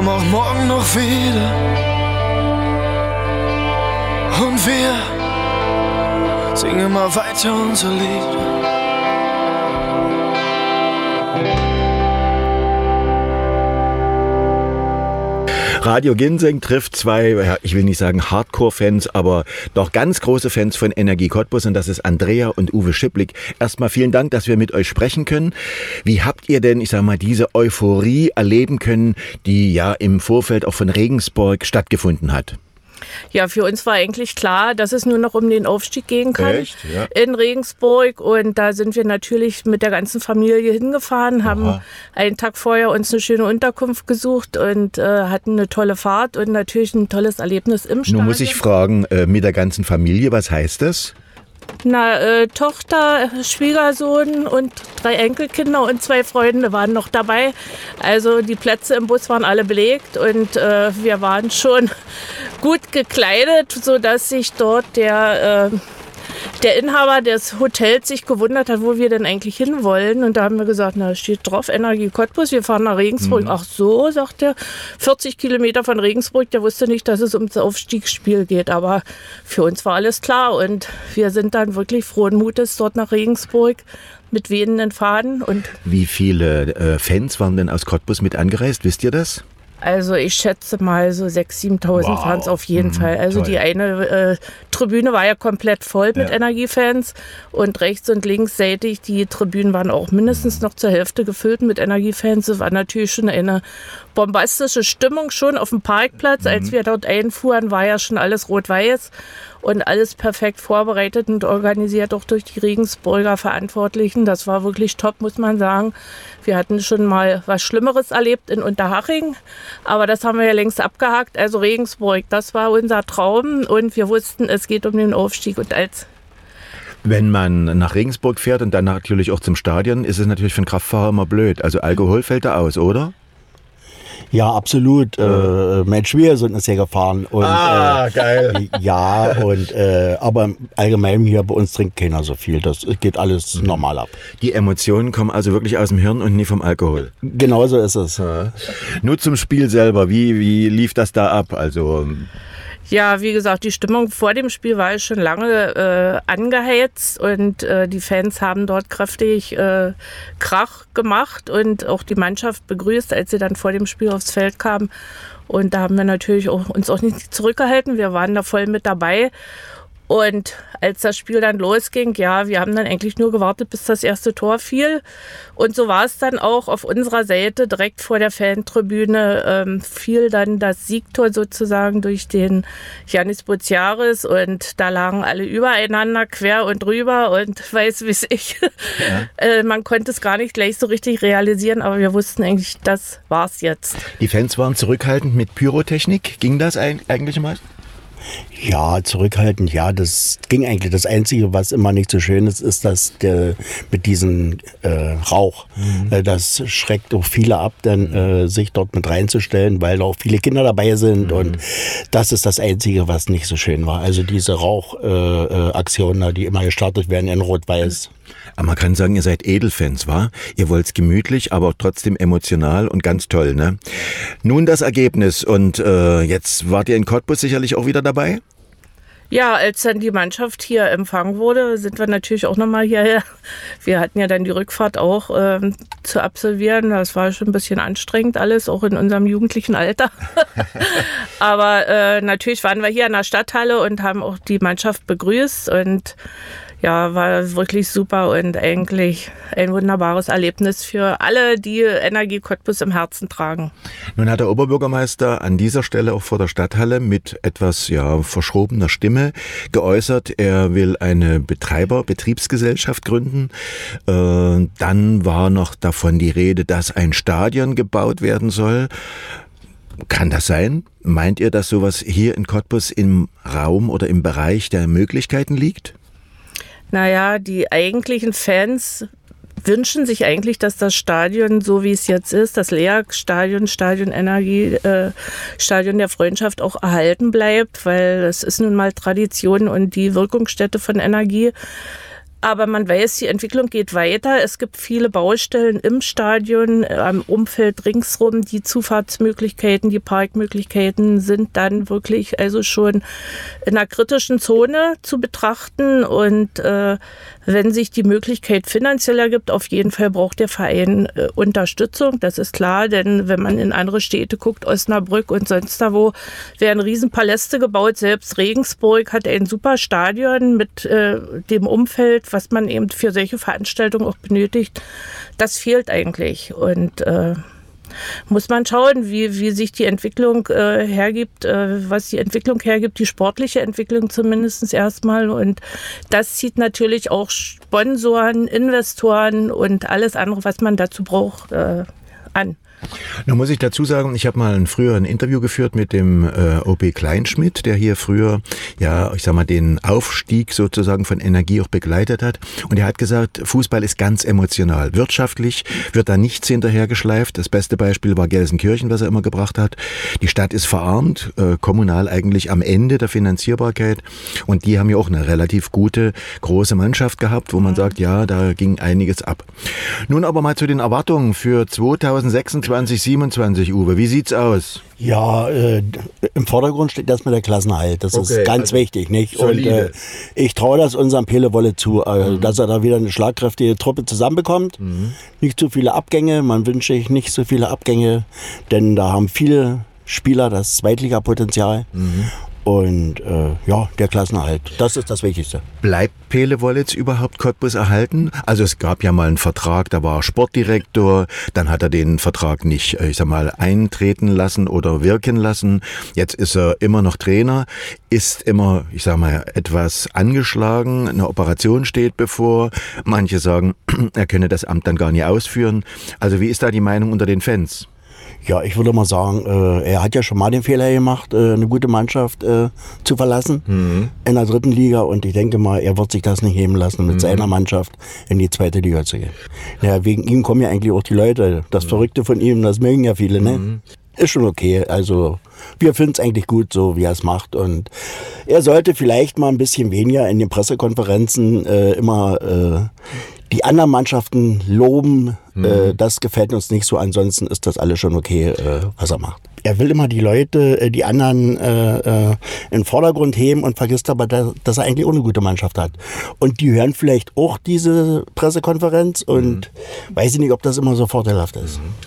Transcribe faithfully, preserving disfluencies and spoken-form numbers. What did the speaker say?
komm auch morgen noch wieder. Und wir singen immer weiter unser Lied. Radio Ginseng trifft zwei, ich will nicht sagen Hardcore-Fans, aber doch ganz große Fans von Energie Cottbus, und das ist Andrea und Uwe Schipplik. Erstmal vielen Dank, dass wir mit euch sprechen können. Wie habt ihr denn, ich sag mal, diese Euphorie erleben können, die ja im Vorfeld auch von Regensburg stattgefunden hat? Ja, für uns war eigentlich klar, dass es nur noch um den Aufstieg gehen kann. Echt? Ja. In Regensburg. Und da sind wir natürlich mit der ganzen Familie hingefahren, haben Aha. einen Tag vorher uns eine schöne Unterkunft gesucht und äh, hatten eine tolle Fahrt und natürlich ein tolles Erlebnis im Stadion. Nun muss ich fragen, äh, mit der ganzen Familie, was heißt das? Na, äh, Tochter, Schwiegersohn und drei Enkelkinder und zwei Freunde waren noch dabei. Also die Plätze im Bus waren alle belegt und äh, wir waren schon gut gekleidet, sodass sich dort der, äh, der Inhaber des Hotels sich gewundert hat, wo wir denn eigentlich hinwollen. Und da haben wir gesagt, na, steht drauf, Energie Cottbus, wir fahren nach Regensburg. Mhm. Ach so, sagt er, vierzig Kilometer von Regensburg. Der wusste nicht, dass es ums Aufstiegsspiel geht. Aber für uns war alles klar und wir sind dann wirklich frohen Mutes dort nach Regensburg mit wehenden Fahnen. Und Wie viele äh, Fans waren denn aus Cottbus mit angereist, wisst ihr das? Also ich schätze mal so sechstausend, siebentausend Wow. waren es auf jeden Mhm, Fall. Also toll. die eine äh, Tribüne war ja komplett voll mit Ja. Energiefans und rechts und linksseitig die Tribünen waren auch mindestens noch zur Hälfte gefüllt mit Energiefans. Es war natürlich schon eine bombastische Stimmung schon auf dem Parkplatz. Mhm. Als wir dort einfuhren, war ja schon alles rot-weiß und alles perfekt vorbereitet und organisiert auch durch die Regensburger Verantwortlichen. Das war wirklich top, muss man sagen. Wir hatten schon mal was Schlimmeres erlebt in Unterhaching, aber das haben wir ja längst abgehakt. Also Regensburg, das war unser Traum und wir wussten, es geht um den Aufstieg. Und als Wenn man nach Regensburg fährt und dann natürlich auch zum Stadion, ist es natürlich für einen Kraftfahrer immer blöd. Also Alkohol fällt da aus, oder? Ja, absolut. Äh, mein Schwiegersohn ist ja gefahren. Und, Ah, äh, geil. Ja, und, äh, aber allgemein hier bei uns trinkt keiner so viel. Das geht alles normal ab. Die Emotionen kommen also wirklich aus dem Hirn und nie vom Alkohol. Genauso ist es. Ja. Nur zum Spiel selber, wie, wie lief das da ab? Also Ja, wie gesagt, die Stimmung vor dem Spiel war schon lange äh, angeheizt und äh, die Fans haben dort kräftig äh, Krach gemacht und auch die Mannschaft begrüßt, als sie dann vor dem Spiel aufs Feld kam. Und da haben wir natürlich auch, uns auch nicht zurückgehalten. Wir waren da voll mit dabei. Und als das Spiel dann losging, ja, wir haben dann eigentlich nur gewartet, bis das erste Tor fiel. Und so war es dann auch auf unserer Seite, direkt vor der Fantribüne, ähm, fiel dann das Siegtor sozusagen durch den Janis Buciaris. Und da lagen alle übereinander, quer und drüber und weiß wie ich. Ja. äh, man konnte es gar nicht gleich so richtig realisieren, aber wir wussten eigentlich, das war's jetzt. die Fans waren zurückhaltend mit Pyrotechnik. Ging das eigentlich mal? Ja, zurückhaltend, ja, das ging eigentlich. Das Einzige, was immer nicht so schön ist, ist, dass der mit diesem äh, Rauch, mhm. äh, das schreckt auch viele ab, dann äh, sich dort mit reinzustellen, weil auch viele Kinder dabei sind, mhm. und das ist das Einzige, was nicht so schön war. Also diese Rauchaktionen, äh, äh, die immer gestartet werden in Rot-Weiß. Aber man kann sagen, ihr seid Edelfans, wa? Ihr wollt's gemütlich, aber trotzdem emotional und ganz toll, ne? Nun das Ergebnis und äh, jetzt wart ihr in Cottbus sicherlich auch wieder dabei? Ja, als dann die Mannschaft hier empfangen wurde, sind wir natürlich auch nochmal hierher. Wir hatten ja dann die Rückfahrt auch ähm, zu absolvieren. Das war schon ein bisschen anstrengend alles, auch in unserem jugendlichen Alter. Aber äh, natürlich waren wir hier in der Stadthalle und haben auch die Mannschaft begrüßt und ja, war wirklich super und eigentlich ein wunderbares Erlebnis für alle, die Energie Cottbus im Herzen tragen. Nun hat der Oberbürgermeister an dieser Stelle auch vor der Stadthalle mit etwas ja verschrobener Stimme geäußert, er will eine Betreiber-, Betriebsgesellschaft gründen. Äh, dann war noch davon die Rede, dass ein Stadion gebaut werden soll. Kann das sein? Meint ihr, dass sowas hier in Cottbus im Raum oder im Bereich der Möglichkeiten liegt? Naja, die eigentlichen Fans wünschen sich eigentlich, dass das Stadion, so wie es jetzt ist, das L E A G-Stadion, Stadion Energie, äh, Stadion der Freundschaft auch erhalten bleibt, weil es ist nun mal Tradition und die Wirkungsstätte von Energie. Aber man weiß, die Entwicklung geht weiter. Es gibt viele Baustellen im Stadion, am Umfeld ringsrum. Die Zufahrtsmöglichkeiten, die Parkmöglichkeiten sind dann wirklich also schon in einer kritischen Zone zu betrachten. Und äh, wenn sich die Möglichkeit finanziell ergibt, auf jeden Fall braucht der Verein äh, Unterstützung. Das ist klar, denn wenn man in andere Städte guckt, Osnabrück und sonst da wo, werden Riesenpaläste gebaut. Selbst Regensburg hat ein super Stadion mit äh, dem Umfeld, was man eben für solche Veranstaltungen auch benötigt, das fehlt eigentlich. Und äh, muss man schauen, wie, wie sich die Entwicklung äh, hergibt, äh, was die Entwicklung hergibt, die sportliche Entwicklung zumindest erstmal. Und das zieht natürlich auch Sponsoren, Investoren und alles andere, was man dazu braucht, äh, an. Da muss ich dazu sagen, ich habe mal ein, früher ein Interview geführt mit dem äh, O P Kleinschmidt, der hier früher, ja, ich sag mal, den Aufstieg sozusagen von Energie auch begleitet hat. Und er hat gesagt, Fußball ist ganz emotional. Wirtschaftlich wird da nichts hinterhergeschleift. Das beste Beispiel war Gelsenkirchen, was er immer gebracht hat. Die Stadt ist verarmt, äh, kommunal eigentlich am Ende der Finanzierbarkeit. Und die haben ja auch eine relativ gute, große Mannschaft gehabt, wo man sagt, ja, da ging einiges ab. Nun aber mal zu den Erwartungen für zweitausendsechsundzwanzig, siebenundzwanzig, Uwe. Wie sieht's aus? Ja, äh, im Vordergrund steht erstmal der Klassenerhalt. Das Okay, ist ganz also wichtig, nicht? solide. Und äh, ich traue das unserem Pele-Wolle zu, äh, Mhm. dass er da wieder eine schlagkräftige Truppe zusammenbekommt. Mhm. Nicht zu viele Abgänge, man wünsche sich nicht so viele Abgänge, denn da haben viele Spieler das Zweitligapotenzial. Mhm. Und äh, ja, der Klassenerhalt, das ist das Wichtigste. Bleibt Pele Wollitz überhaupt Cottbus erhalten? Also es gab ja mal einen Vertrag, da war er Sportdirektor, dann hat er den Vertrag nicht, ich sag mal, eintreten lassen oder wirken lassen. Jetzt ist er immer noch Trainer, ist immer, ich sag mal, etwas angeschlagen, eine Operation steht bevor. Manche sagen, er könne das Amt dann gar nicht ausführen. Also wie ist da die Meinung unter den Fans? Ja, ich würde mal sagen, äh, er hat ja schon mal den Fehler gemacht, äh, eine gute Mannschaft äh, zu verlassen Mhm. in der dritten Liga. Und ich denke mal, er wird sich das nicht nehmen lassen, mit Mhm. seiner Mannschaft in die zweite Liga zu gehen. Ja, wegen ihm kommen ja eigentlich auch die Leute. Das Mhm. Verrückte von ihm, das mögen ja viele, ne? Mhm. Ist schon okay. Also wir finden es eigentlich gut, so wie er es macht. Und er sollte vielleicht mal ein bisschen weniger in den Pressekonferenzen äh, immer äh, die anderen Mannschaften loben. Mhm. Äh, das gefällt uns nicht so. Ansonsten ist das alles schon okay, äh, was er macht. Er will immer die Leute, äh, die anderen äh, äh, in den Vordergrund heben und vergisst aber, dass, dass er eigentlich auch eine gute Mannschaft hat. Und die hören vielleicht auch diese Pressekonferenz und mhm. weiß ich nicht, ob das immer so vorteilhaft ist. Mhm.